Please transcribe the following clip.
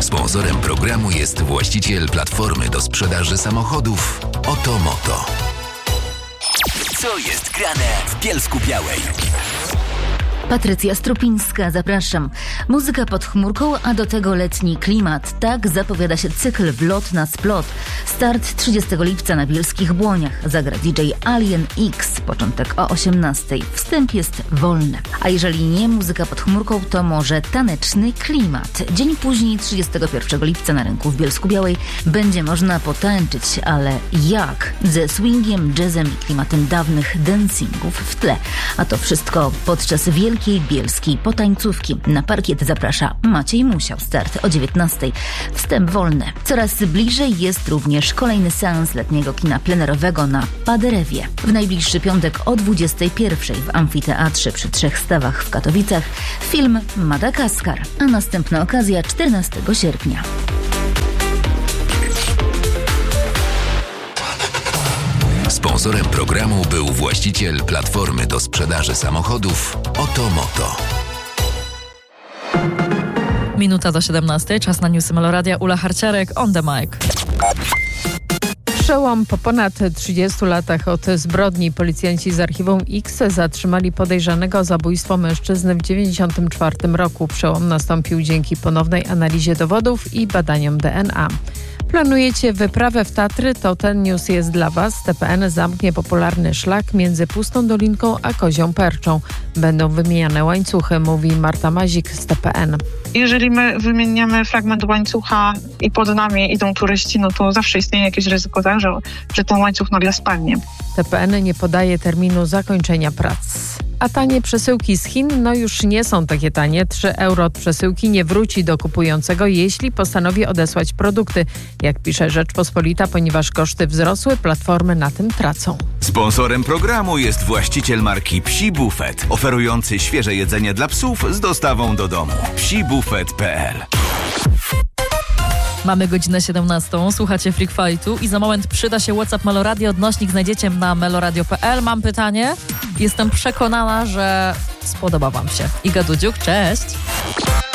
Sponsorem programu jest właściciel platformy do sprzedaży samochodów Otomoto. Co jest grane w Bielsku-Białej? Patrycja Strupińska, zapraszam. Muzyka pod chmurką, a do tego letni klimat. Tak zapowiada się cykl Wlot na splot. Start 30 lipca na Bielskich Błoniach. Zagra DJ Alien X. Początek o 18:00. Wstęp jest wolny. A jeżeli nie muzyka pod chmurką, to może taneczny klimat. Dzień później, 31 lipca na rynku w Bielsku-Białej będzie można potańczyć, ale jak? Ze swingiem, jazzem i klimatem dawnych dancingów w tle. A to wszystko podczas wielkiej bielskiej potańcówki. Na parkiet zaprasza Maciej Musiał. Start o 19:00. Wstęp wolny. Coraz bliżej jest również kolejny seans letniego kina plenerowego na Paderewie. W najbliższy piątek o 21:00 w amfiteatrze przy 3 stawach w Katowicach film Madagaskar, a następna okazja 14 sierpnia. Sponsorem programu był właściciel platformy do sprzedaży samochodów Otomoto. Minuta do 17:00, czas na newsy Meloradia. Ula Harciarek, on the mic. Przełom. Po ponad 30 latach od zbrodni policjanci z archiwum X zatrzymali podejrzanego o zabójstwo mężczyzny w 1994 roku. Przełom nastąpił dzięki ponownej analizie dowodów i badaniom DNA. Planujecie wyprawę w Tatry? To ten news jest dla Was. TPN zamknie popularny szlak między Pustą Dolinką a Kozią Perczą. Będą wymieniane łańcuchy, mówi Marta Mazik z TPN. Jeżeli my wymieniamy fragment łańcucha i pod nami idą turyści, no to zawsze istnieje jakieś ryzyko, tak, że ten łańcuch nagle spadnie. TPN nie podaje terminu zakończenia prac. A tanie przesyłki z Chin, no już nie są takie tanie. 3 euro od przesyłki nie wróci do kupującego, jeśli postanowi odesłać produkty. Jak pisze Rzeczpospolita, ponieważ koszty wzrosły, platformy na tym tracą. Sponsorem programu jest właściciel marki Psi Buffet, oferujący świeże jedzenie dla psów z dostawą do domu. psibufet.pl. Mamy godzinę 17:00, słuchacie Freak Fightu i za moment przyda się WhatsApp Meloradio. Odnośnik znajdziecie na meloradio.pl. Mam pytanie. Jestem przekonana, że spodoba Wam się. Iga Dudziuk, cześć!